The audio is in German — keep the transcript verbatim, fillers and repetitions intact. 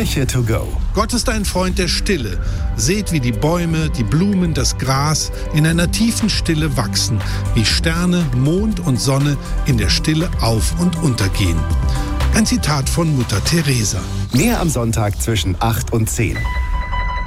Kirche to go. Gott ist ein Freund der Stille. Seht, wie die Bäume, die Blumen, das Gras in einer tiefen Stille wachsen, wie Sterne, Mond und Sonne in der Stille auf- und untergehen. Ein Zitat von Mutter Teresa. Mehr am Sonntag zwischen acht und zehn.